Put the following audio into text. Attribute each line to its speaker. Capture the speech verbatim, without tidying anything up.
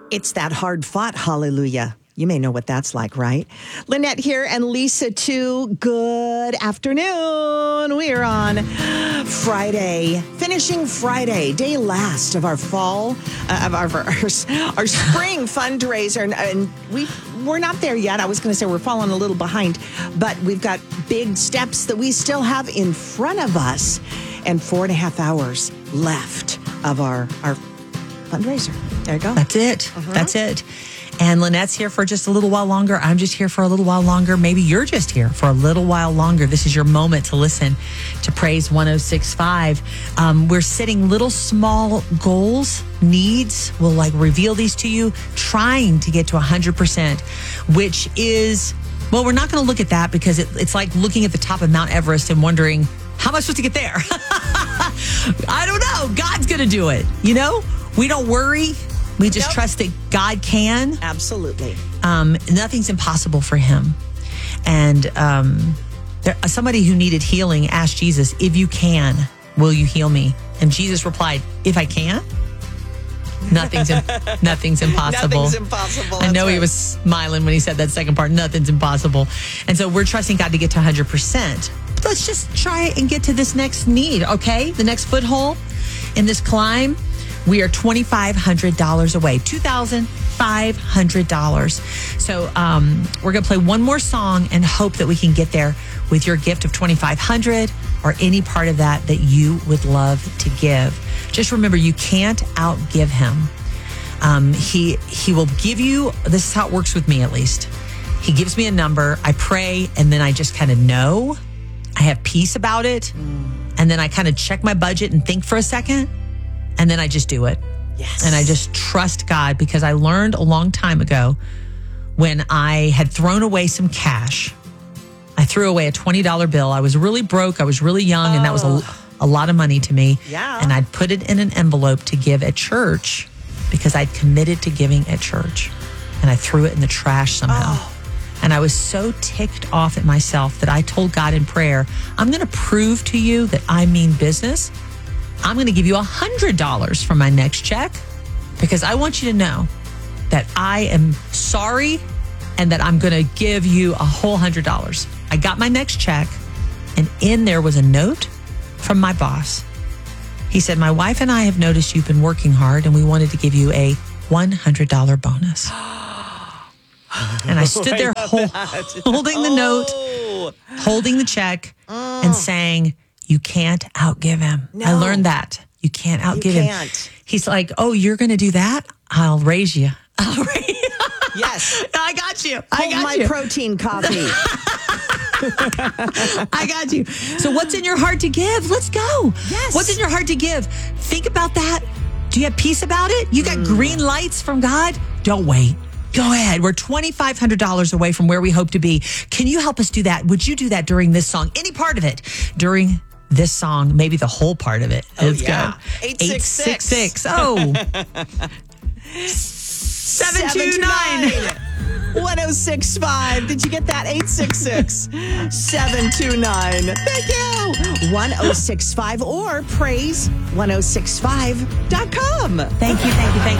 Speaker 1: It's that hard fought hallelujah. You may know what that's like, right? Lynette here and Lisa too. Good afternoon. We are on Friday, finishing Friday, day last of our fall, uh, of our, our, our spring fundraiser. And, and we, we're not there yet. I was going to say we're falling a little behind, but we've got big steps that we still have in front of us and four and a half hours left of our, our fundraiser. There you go.
Speaker 2: That's it.
Speaker 1: Uh-huh.
Speaker 2: That's it. And Lynette's here for just a little while longer. I'm just here for a little while longer. Maybe you're just here for a little while longer. This is your moment to listen to Praise one oh six point five. Um, we're setting little small goals, needs. We'll like reveal these to you, trying to get to one hundred percent, which is, well, we're not going to look at that because it, it's like looking at the top of Mount Everest and wondering, how am I supposed to get there? I don't know. God's going to do it. You know, we don't worry. We just
Speaker 1: Yep.
Speaker 2: trust that God can.
Speaker 1: Absolutely.
Speaker 2: Um, nothing's impossible for him. And um, there, somebody who needed healing asked Jesus, if you can, will you heal me? And Jesus replied, if I can, nothing's im- nothing's impossible.
Speaker 1: Nothing's impossible.
Speaker 2: I know
Speaker 1: That's
Speaker 2: he
Speaker 1: right.
Speaker 2: was smiling when he said that second part, nothing's impossible. And so we're trusting God to get to one hundred percent. But let's just try and get to this next need, okay? The next foothold in this climb. We are two thousand five hundred dollars away, two thousand five hundred dollars. So um, we're going to play one more song and hope that we can get there with your gift of two thousand five hundred dollars or any part of that that you would love to give. Just remember, you can't outgive him. Um, he, he will give you, this is how it works with me at least. He gives me a number, I pray, and then I just kind of know. I have peace about it. And then I kind of check my budget and think for a second. And then I just do it.
Speaker 1: Yes.
Speaker 2: And I just trust God because I learned a long time ago when I had thrown away some cash. I threw away a twenty dollar bill. I was really broke. I was really young. And that was a, a lot of money to me.
Speaker 1: Yeah.
Speaker 2: And I'd put it in an envelope to give at church because I'd committed to giving at church. And I threw it in the trash somehow.
Speaker 1: Oh.
Speaker 2: And I was so ticked off at myself that I told God in prayer, I'm going to prove to you that I mean business. I'm going to give you one hundred dollars from my next check because I want you to know that I am sorry and that I'm going to give you a whole one hundred dollars. I got my next check and in there was a note from my boss. He said, my wife and I have noticed you've been working hard and we wanted to give you a one hundred dollars bonus. And I stood there hol- holding the note,
Speaker 1: Oh.
Speaker 2: holding the check and saying, you can't outgive him.
Speaker 1: No.
Speaker 2: I learned that. You can't outgive
Speaker 1: You
Speaker 2: him.
Speaker 1: can't.
Speaker 2: He's like, oh, you're going to do that? I'll raise you. I'll raise you.
Speaker 1: Yes.
Speaker 2: I got you. I
Speaker 1: Hold
Speaker 2: got
Speaker 1: my
Speaker 2: you.
Speaker 1: protein coffee.
Speaker 2: I got you. So what's in your heart to give? Let's go.
Speaker 1: Yes.
Speaker 2: What's in your heart to give? Think about that. Do you have peace about it? You got
Speaker 1: Mm.
Speaker 2: green lights from God? Don't wait. Go ahead. We're two thousand five hundred dollars away from where we hope to be. Can you help us do that? Would you do that during this song? Any part of it during this song? Maybe the whole part of it.
Speaker 1: Oh,
Speaker 2: Let's
Speaker 1: yeah.
Speaker 2: go.
Speaker 1: eight six six.
Speaker 2: six. Oh. seven two nine.
Speaker 1: one oh six point five. Did you get that? eight six six, seven two nine. Thank you. one oh six point five or praise ten sixty-five dot com.
Speaker 2: Thank you, thank you, thank you.